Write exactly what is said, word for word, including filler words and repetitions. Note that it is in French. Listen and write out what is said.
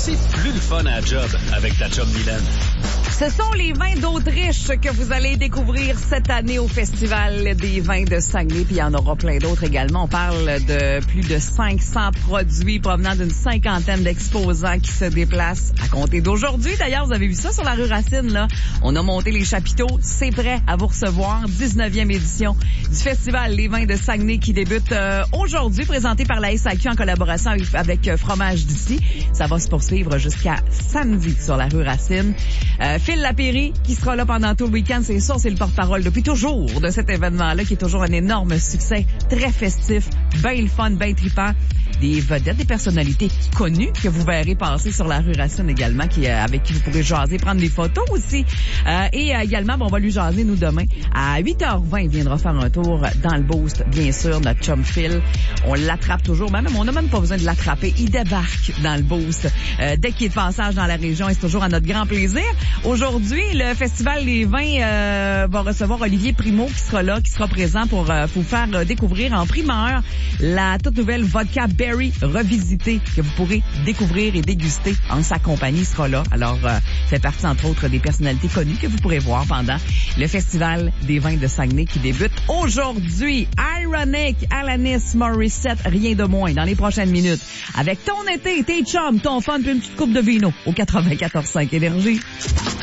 C'est plus le fun à la job avec ta chum Mylène. Ce sont les vins d'Autriche que vous allez découvrir cette année au Festival des vins de Saguenay. Puis il y en aura plein d'autres également. On parle de plus de cinq cents produits provenant d'une cinquantaine d'exposants qui se déplacent à compter d'aujourd'hui. D'ailleurs, vous avez vu ça sur la rue Racine, là. On a monté les chapiteaux. C'est prêt à vous recevoir. dix-neuvième édition du Festival des vins de Saguenay qui débute euh, aujourd'hui, présenté par la S A Q en collaboration avec, avec euh, Fromage d'ici. Ça va se poursuivre jusqu'à samedi sur la rue Racine. Euh, Phil Lapéry, qui sera là pendant tout le week-end, c'est sûr, c'est le porte-parole depuis toujours de cet événement-là, qui est toujours un énorme succès, très festif, bien le fun, bien trippant. Des vedettes, des personnalités connues que vous verrez passer sur la rue Racine également, qui, euh, avec qui vous pourrez jaser, prendre des photos aussi. Euh, et euh, également, bon, on va lui jaser, nous, demain. À huit heures vingt, il viendra faire un tour dans le boost, bien sûr, notre chum Phil. On l'attrape toujours, même, on n'a même pas besoin de l'attraper. Il débarque dans le boost euh, dès qu'il est de passage dans la région, et c'est toujours à notre grand plaisir. Aujourd'hui, le Festival des vins euh, va recevoir Olivier Primo qui sera là, qui sera présent pour euh, vous faire euh, découvrir en primeur la toute nouvelle vodka Berry revisitée que vous pourrez découvrir et déguster en sa compagnie. Il sera là. Alors, euh, fait partie entre autres des personnalités connues que vous pourrez voir pendant le Festival des vins de Saguenay qui débute aujourd'hui. Ironic, Alanis Morissette, rien de moins dans les prochaines minutes. Avec ton été, tes chums, ton fun puis une petite coupe de vino au quatre-vingt-quatorze cinq Énergie.